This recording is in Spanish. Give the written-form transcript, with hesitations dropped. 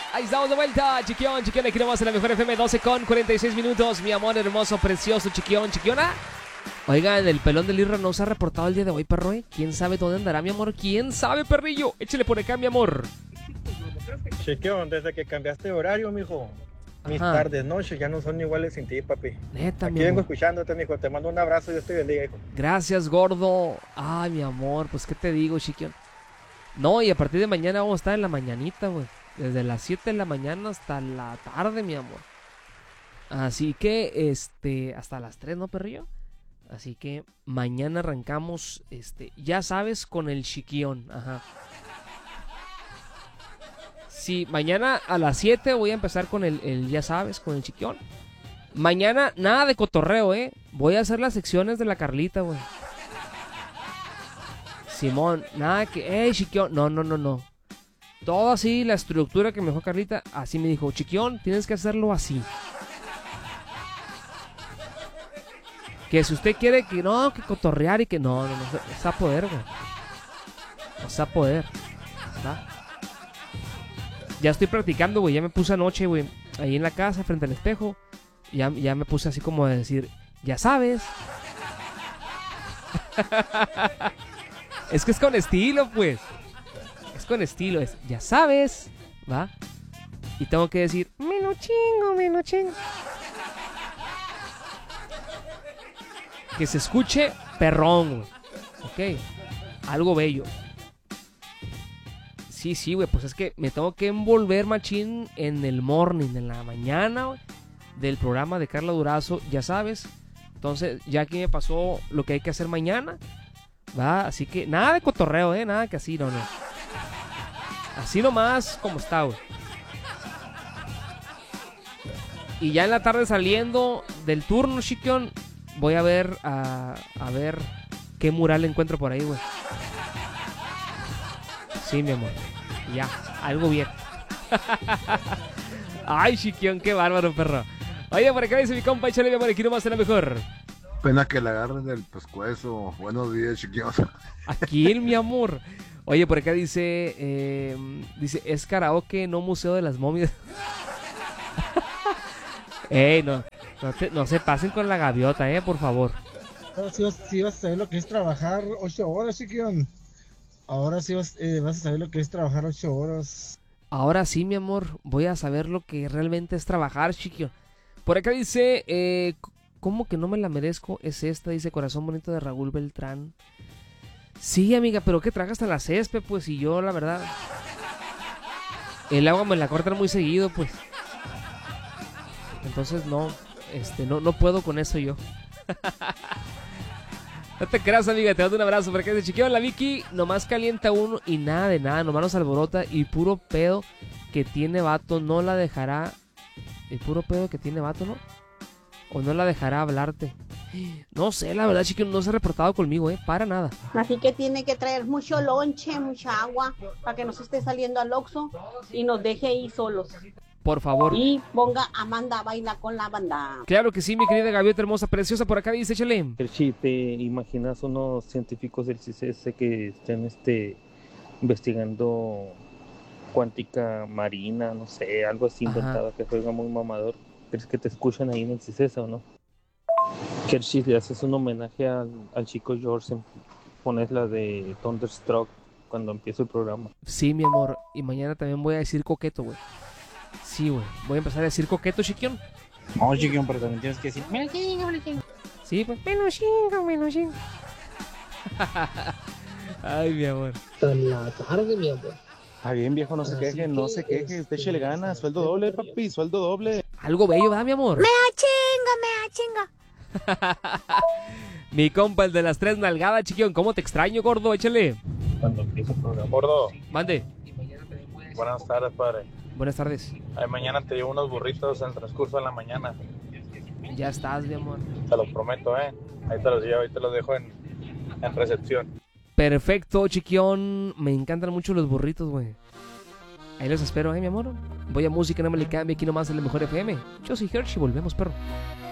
Ahí estamos de vuelta, chiquión, aquí nomás en la mejor FM, 12 con 46 minutos. Mi amor hermoso, precioso, chiquiona. Oigan, el pelón del Irra no se ha reportado el día de hoy, perro, ¿eh? ¿Quién sabe dónde andará, mi amor? ¿Quién sabe, perrillo? Échale por acá, mi amor. Chiquión, desde que cambiaste de horario, mijo, mis tardes, noches ya no son iguales sin ti, papi. Neta, Aquí mi vengo amor. escuchándote, mijo. Te mando un abrazo y Dios te bendiga, hijo. Gracias, gordo. Ay, mi amor, pues qué te digo, chiquión. No, y a partir de mañana vamos a estar en la mañanita, güey. Desde las 7 de la mañana hasta la tarde, mi amor. Así que, hasta las 3, ¿no, perrillo? Así que mañana arrancamos, ya sabes, con el chiquión. Ajá. Sí, mañana a las 7 voy a empezar con el ya sabes, con el chiquión. Mañana nada de cotorreo, voy a hacer las secciones de la Carlita, güey. Simón, nada que, chiquión, no. Todo así, la estructura que me dejó Carlita, así me dijo, chiquión, tienes que hacerlo así. Que si usted quiere que no, que cotorrear y que no se va a poder, güey. No se va a poder, ¿verdad? Ya estoy practicando, güey, ya me puse anoche, güey, ahí en la casa, frente al espejo. Ya me puse así como a decir, ya sabes. Es que es con estilo, pues. Es con estilo, es ya sabes, ¿va? Y tengo que decir, me lo chingo. Que se escuche perrón, güey. Ok. Algo bello. Sí, güey, pues es que me tengo que envolver machín en el morning, en la mañana, güey, del programa de Carla Durazo, ya sabes. Entonces, ya aquí me pasó lo que hay que hacer mañana, ¿va? Así que nada de cotorreo, nada que así, no. Así nomás como está, güey. Y ya en la tarde saliendo del turno, chiquión, voy a ver a ver qué mural encuentro por ahí, güey. Sí, mi amor. Ya, algo bien. Ay, chiquión, qué bárbaro, perro. Oye, por acá dice mi compa, échale, mi amor, aquí nomás será mejor. Pena que la agarren del pescuezo. Buenos días, chiquillos. Aquí, mi amor. Oye, por acá dice, es karaoke, no museo de las momias. Ey, no se pasen con la gaviota, por favor. Ahora sí vas a saber lo que es trabajar 8 horas, chiquión. Ahora sí vas a saber lo que es trabajar 8 horas. Ahora sí, mi amor, voy a saber lo que realmente es trabajar, chiquillo. Por acá dice, ¿cómo que no me la merezco? Es esta, dice Corazón Bonito de Raúl Beltrán. Sí, amiga, pero ¿qué tragas hasta la césped? Pues, y yo, la verdad, el agua me la cortan muy seguido, pues. Entonces, no puedo con eso yo. No te creas, amiga, te mando un abrazo. Por acá dice, chiquillo, la Vicky nomás calienta uno y nada de nada, nomás nos alborota y puro pedo que tiene vato no la dejará. El puro pedo que tiene vato, ¿no? O no la dejará hablarte. No sé, la verdad, chiquillo, no se ha reportado conmigo, para nada. Así que tiene que traer mucho lonche, mucha agua, para que no se esté saliendo al Oxxo y nos deje ahí solos. Por favor. Y ponga a Amanda a bailar con la banda. Claro que sí, mi querida gaviota hermosa, preciosa. Por acá dice, échale. Si te imaginas unos científicos del CICES que estén investigando cuántica marina, no sé, algo así inventado que juega muy mamador. ¿Crees que te escuchan ahí en el CICES o no? Kershit, le haces un homenaje al chico George, pones la de Thunderstruck cuando empiece el programa. Sí, mi amor, y mañana también voy a decir coqueto, güey. Sí, güey, voy a empezar a decir coqueto, chiquión. No, chiquión, pero también tienes que decir, me lo chingo. Sí, pues, me lo chingo. Ay, mi amor. En la tarde, mi amor. Está bien, viejo, no se queje, usted échele ganas, sueldo doble, papi, sueldo doble. Algo bello, ¿verdad, mi amor? Me chinga. Mi compa, el de las 3 nalgadas, chiquión, ¿cómo te extraño, gordo? Échale. Cuando empiece el programa. Gordo, Mande. buenas tardes, padre. Buenas tardes. Ay, mañana te llevo unos burritos en el transcurso de la mañana. Ya estás, mi amor. Te los prometo, Ahí te los llevo, ahí te los dejo en recepción. Perfecto, chiquión. Me encantan mucho los burritos, güey. Ahí los espero, mi amor. Voy a música, no me le cambie. Aquí nomás en la mejor FM. Yo soy Hershey, volvemos, perro.